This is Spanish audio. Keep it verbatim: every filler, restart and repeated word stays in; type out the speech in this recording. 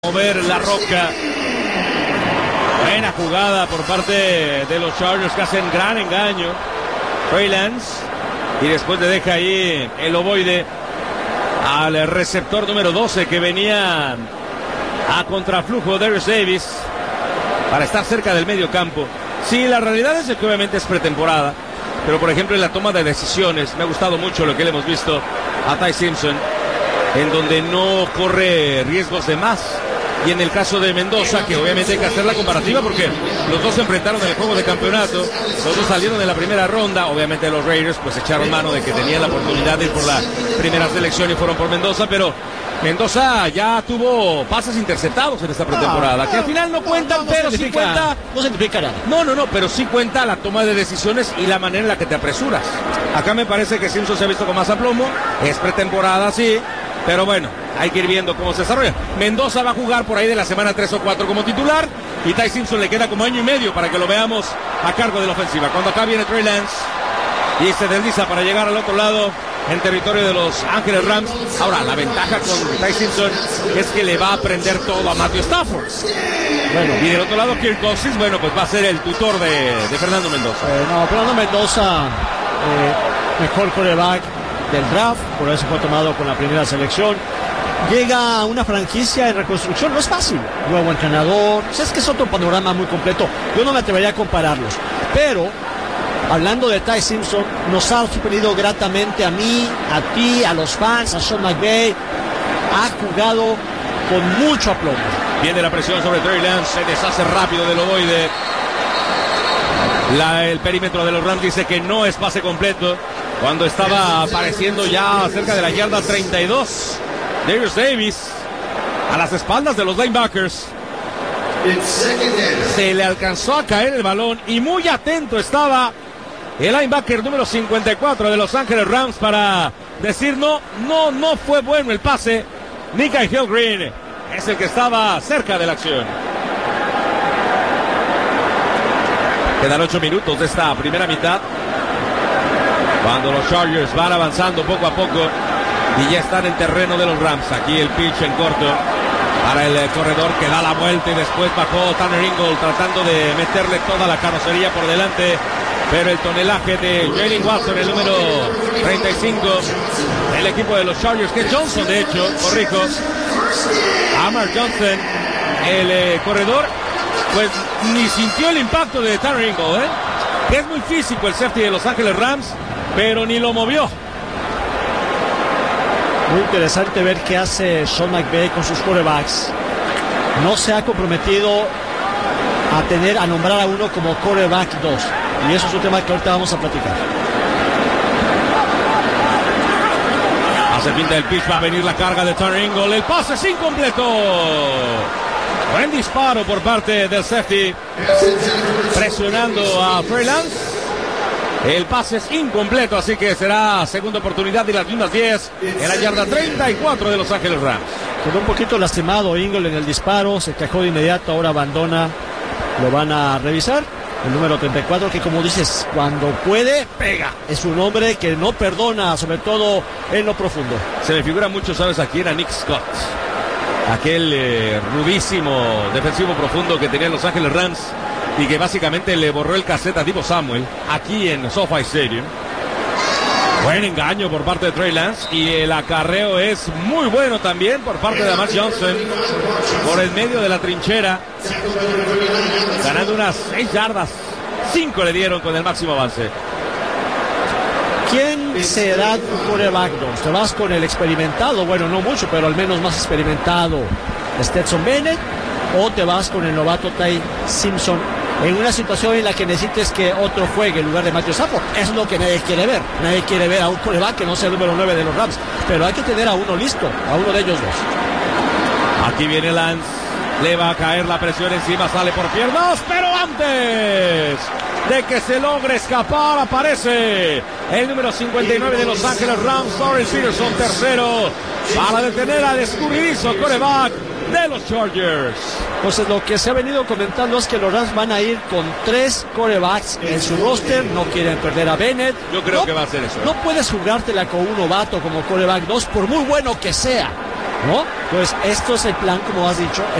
Mover la roca. Buena jugada por parte de los Chargers que hacen gran engaño. Trey Lance. Y después le deja ahí el ovoide al receptor número doce que venía a contraflujo, Darius Davis, para estar cerca del medio campo. Sí, la realidad es que obviamente es pretemporada, pero por ejemplo en la toma de decisiones me ha gustado mucho lo que le hemos visto a Ty Simpson, en donde no corre riesgos de más. Y en el caso de Mendoza, que obviamente hay que hacer la comparativa porque los dos se enfrentaron en el juego de campeonato, los dos salieron en la primera ronda, obviamente los Raiders pues echaron mano de que tenían la oportunidad de ir por la primera selección y fueron por Mendoza, pero Mendoza ya tuvo pases interceptados en esta pretemporada, que al final no cuentan, no, no pero sí cuenta. No significa nada. No, no, no, pero sí cuenta la toma de decisiones y la manera en la que te apresuras. Acá me parece que Simpson se ha visto con más aplomo, es pretemporada, sí. Pero bueno, hay que ir viendo cómo se desarrolla. Mendoza va a jugar por ahí de la semana tres o cuatro como titular. Y Ty Simpson le queda como año y medio para que lo veamos a cargo de la ofensiva. Cuando acá viene Trey Lance y se desliza para llegar al otro lado en territorio de los Ángeles Rams. Ahora, la ventaja con Ty Simpson es que le va a aprender todo a Matthew Stafford. Bueno, y del otro lado Kirk Cousins, bueno, pues va a ser el tutor de, de Fernando Mendoza. Eh, no, Fernando Mendoza, eh, mejor quarterback del draft, por eso fue tomado con la primera selección. Llega a una franquicia en reconstrucción, no es fácil. Nuevo entrenador, o sea, es que es otro panorama muy completo. Yo no me atrevería a compararlos. Pero, hablando de Ty Simpson, nos ha sorprendido gratamente a mí, a ti, a los fans, a Sean McVay. Ha jugado con mucho aplomo. Viene la presión sobre Trey Lance, se deshace rápido del ovoide. La, el perímetro de los Rams dice que no es pase completo, cuando estaba apareciendo ya cerca de la yarda treinta y dos. Darius Davis a las espaldas de los linebackers. Se le alcanzó a caer el balón y muy atento estaba el linebacker número cincuenta y cuatro de Los Ángeles Rams para decir no, no, no fue bueno el pase. Nikhai Hill-Green es el que estaba cerca de la acción. Quedan ocho minutos de esta primera mitad, cuando los Chargers van avanzando poco a poco y ya están en terreno de los Rams. Aquí el pitch en corto para el corredor que da la vuelta y después bajó Tanner Ingle tratando de meterle toda la carrocería por delante, pero el tonelaje de Jalen Watson, el número treinta y cinco del equipo de los Chargers, que es Johnson de hecho, corrijo, Amar Johnson, el eh, corredor, pues ni sintió el impacto de Tanner Ingle, ¿eh? Que es muy físico el safety de Los Ángeles Rams, pero ni lo movió. Muy interesante ver qué hace Sean McVay con sus quarterbacks. No se ha comprometido a tener, a nombrar a uno como quarterback dos. Y eso es un tema que ahorita vamos a platicar. Hace pinta del pitch, va a venir la carga de Tanner Ingle. El pase es incompleto. Buen disparo por parte del safety, presionando a Trey Lance. El pase es incompleto, así que será segunda oportunidad y las mismas diez en la yarda treinta y cuatro de Los Ángeles Rams. Quedó un poquito lastimado Ingle en el disparo, se cajó de inmediato, ahora abandona, lo van a revisar. El número treinta y cuatro, que como dices, cuando puede, pega. Es un hombre que no perdona, sobre todo en lo profundo. Se me figura mucho, ¿sabes? Aquí era Nick Scott, aquel eh, rudísimo defensivo profundo que tenía Los Ángeles Rams y que básicamente le borró el cassette a Deebo Samuel aquí en SoFi Stadium. Buen engaño por parte de Trey Lance y el acarreo es muy bueno también por parte de Amar Johnson por el medio de la trinchera, ganando unas seis yardas. Cinco le dieron con el máximo avance. ¿Quién será tu quarterback dos? ¿Te vas con el experimentado? Bueno, no mucho, pero al menos más experimentado, Stetson Bennett, o te vas con el novato Ty Simpson en una situación en la que necesites que otro juegue en lugar de Matthew Stafford? Eso es lo que nadie quiere ver. Nadie quiere ver a un quarterback que no sea el número nueve de los Rams, pero hay que tener a uno listo, a uno de ellos dos. Aquí viene Lance, le va a caer la presión encima, sale por piernas, pero antes de que se logre escapar aparece el número cincuenta y nueve de Los Ángeles Rams, Lawrence Peterson, tercero, para detener al escurridizo quarterback de los Chargers. Entonces lo que se ha venido comentando es que los Rams van a ir con tres quarterbacks en su roster, no quieren perder a Bennett. Yo creo no, que va a ser eso. No puedes jugártela con un novato como quarterback dos, por muy bueno que sea. ¿no? Entonces, esto es el plan, como has dicho,